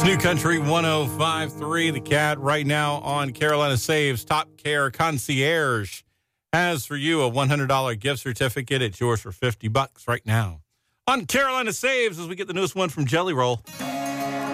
It's New Country 105.3, The Cat, right now on Carolina Saves. Top Care Concierge has for you a $100 gift certificate. It's yours for $50 right now on Carolina Saves as we get the newest one from Jelly Roll.